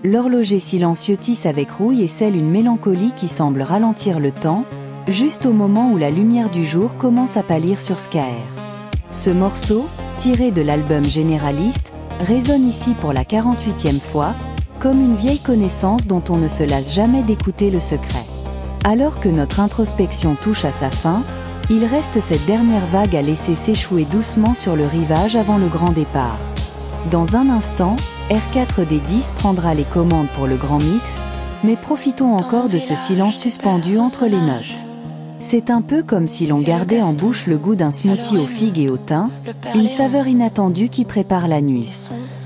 L'horloger silencieux tisse avec rouille et scelle une mélancolie qui semble ralentir le temps, juste au moment où la lumière du jour commence à pâlir sur Skaer. Ce morceau, tiré de l'album Généraliste, résonne ici pour la 48e fois, comme une vieille connaissance dont on ne se lasse jamais d'écouter le secret. Alors que notre introspection touche à sa fin, il reste cette dernière vague à laisser s'échouer doucement sur le rivage avant le grand départ. Dans un instant, R4D10 prendra les commandes pour le grand mix, mais profitons encore de ce silence suspendu entre les notes. C'est un peu comme si l'on gardait en bouche le goût d'un smoothie aux figues et au thym, une saveur inattendue qui prépare la nuit.